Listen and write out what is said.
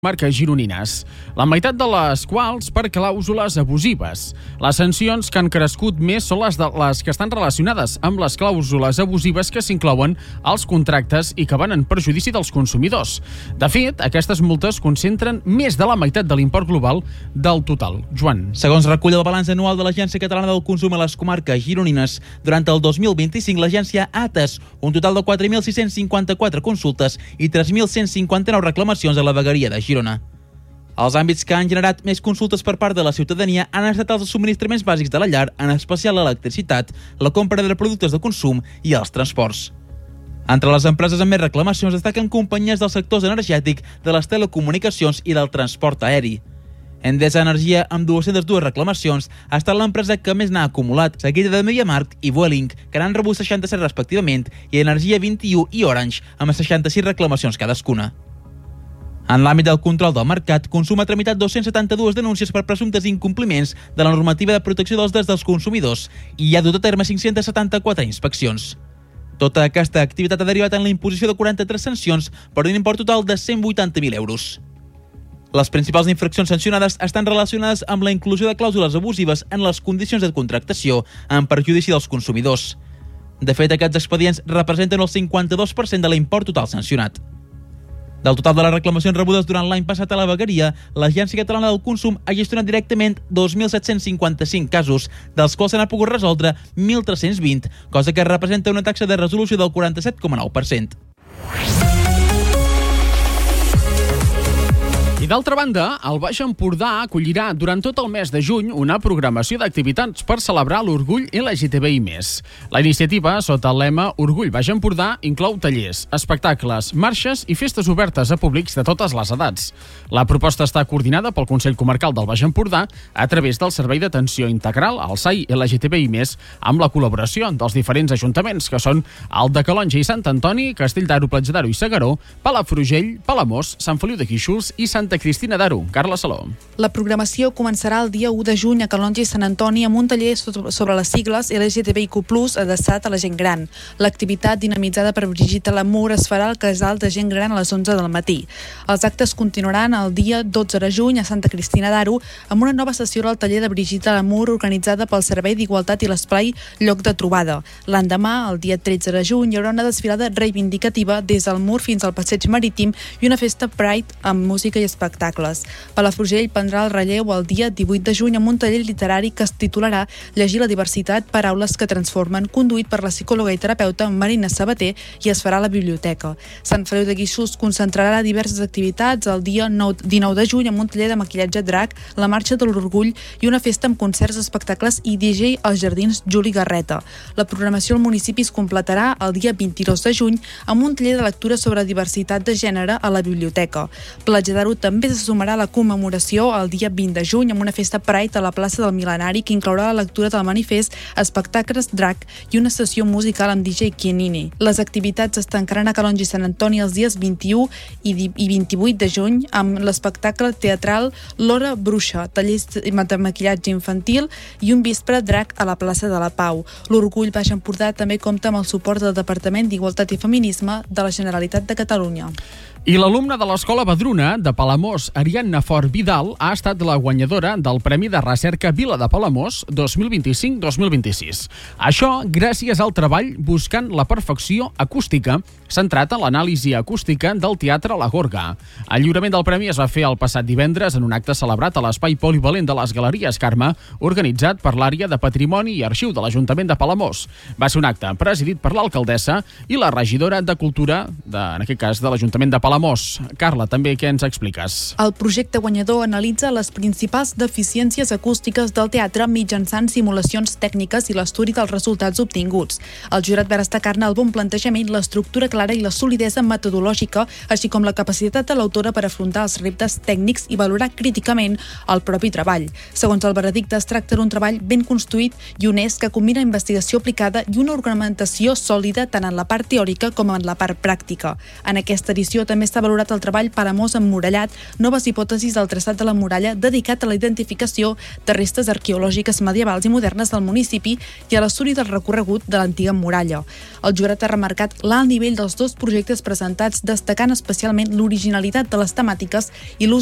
marques gironines, la meitat de les quals per clàusules abusives. Les sancions que han crescut més són les que estan relacionades amb les clàusules abusives que s'inclouen als contractes i que van en perjudici dels consumidors. De fet, aquestes multes concentren més de la meitat de l'import global del total. Joan. Segons recull el balanç anual de l'Agència Catalana del Consum a les comarques gironines, durant el 2025 l'agència ha atès un total de 4.654 consultes i 3.159 reclamacions a la vegueria de Girona. Els àmbits que han generat més consultes per part de la ciutadania han estat els subministraments bàsics de la llar, en especial l'electricitat, la compra de productes de consum i els transports. Entre les empreses amb més reclamacions destaquen companyies dels sectors energètic, de les telecomunicacions i del transport aeri. Endesa Energia, amb 202 reclamacions, ha estat l'empresa que més n'ha acumulat, seguida de MediaMarkt i Vueling, que n'han rebut 67 respectivament, i Energia 21 i Orange, amb 66 reclamacions cadascuna. En l'àmbit del control del mercat, Consum ha tramitat 272 denúncies per presumptes incompliments de la normativa de protecció dels drets dels consumidors i ha dut a terme 574 inspeccions. Tota aquesta activitat ha derivat en la imposició de 43 sancions per un import total de 180.000 euros. Les principals infraccions sancionades estan relacionades amb la inclusió de clàusules abusives en les condicions de contractació en perjudici dels consumidors. De fet, aquests expedients representen el 52% de l'import total sancionat. Del total de les reclamacions rebudes durant l'any passat a la vegueria, l'Agència Catalana del Consum ha gestionat directament 2.755 casos, dels quals se n'ha pogut resoldre 1.320, cosa que representa una taxa de resolució del 47,9%. I d'altra banda, el Baix Empordà acollirà durant tot el mes de juny una programació d'activitats per celebrar l'orgull LGTBI+. La iniciativa, sota el lema Orgull Baix Empordà, inclou tallers, espectacles, marxes i festes obertes a públics de totes les edats. La proposta està coordinada pel Consell Comarcal del Baix Empordà a través del Servei d'Atenció Integral, el SAI LGTBI+, amb la col·laboració dels diferents ajuntaments, que són el de Calonge i Sant Antoni, Castell d'Aro, Platja d'Aro i Segaró, Palafrugell, Palamós, Sant Feliu de Guíxols i Santa Cristina d'Aro. Carla Saló. La programació començarà el dia 1 de juny a Calonge i Sant Antoni amb un taller sobre les sigles LGTBIQ+, adreçat a la gent gran. L'activitat, dinamitzada per Brigitte Lamour, es farà al casal de gent gran a les 11 del matí. Els actes continuaran el dia 12 de juny a Santa Cristina d'Aro amb una nova sessió al taller de Brigitte Lamour organitzada pel Servei d'Igualtat i l'Esplai Lloc de Trobada. L'endemà, el dia 13 de juny, hi haurà una desfilada reivindicativa des del Mur fins al Passeig Marítim i una festa Pride amb música i espectacles. Palafrugell prendrà el relleu el dia 18 de juny amb un taller literari que es titularà Llegir la diversitat, paraules que transformen, conduït per la psicòloga i terapeuta Marina Sabater, i es farà a la biblioteca. Sant Feliu de Guíxols concentrarà diverses activitats el dia 19 de juny amb un taller de maquillatge drag, la marxa de l'orgull i una festa amb concerts, espectacles i DJ als jardins Juli Garreta. La programació al municipi es completarà el dia 22 de juny amb un taller de lectura sobre diversitat de gènere a la biblioteca. Platja d'Aro també se sumarà a la commemoració el dia 20 de juny amb una festa Pride a la plaça del Mil·lenari que inclourà la lectura del manifest, espectacles drag i una sessió musical amb DJ Kienini. Les activitats es tancaran a Calonge i Sant Antoni els dies 21 i 28 de juny amb l'espectacle teatral L'Hora Bruixa, tallers de maquillatge infantil i un vespre drag a la plaça de la Pau. L'Orgull Baix Empordà també compta amb el suport del Departament d'Igualtat i Feminisme de la Generalitat de Catalunya. I l'alumna de l'Escola Badruna de Palamós, Ariadna Fort Vidal, ha estat la guanyadora del Premi de Recerca Vila de Palamós 2025-2026. Això gràcies al treball buscant la perfecció acústica, centrat en l'anàlisi acústica del Teatre La Gorga. El lliurament del premi es va fer el passat divendres en un acte celebrat a l'Espai Polivalent de les Galeries Carme, organitzat per l'Àrea de Patrimoni i Arxiu de l'Ajuntament de Palamós. Va ser un acte presidit per l'alcaldessa i la regidora de Cultura, en aquest cas de l'Ajuntament de Palamós. Carla, també què ens expliques? El projecte guanyador analitza les principals deficiències acústiques del teatre mitjançant simulacions tècniques i l'estudi dels resultats obtinguts. El jurat va destacar-ne el bon plantejament, l'estructura clara i la solidesa metodològica, així com la capacitat de l'autora per afrontar els reptes tècnics i valorar críticament el propi treball. Segons el veredicte, es tracta d'un treball ben construït i honest que combina investigació aplicada i una ornamentació sòlida tant en la part teòrica com en la part pràctica. En aquesta edició també També està valorat el treball Palamós emmurallat, noves hipòtesis del traçat de la muralla dedicat a la identificació de restes arqueològiques medievals i modernes del municipi i a l'estudi del recorregut de l'antiga muralla. El jurat ha remarcat l'alt nivell dels dos projectes presentats, destacant especialment l'originalitat de les temàtiques i l'ús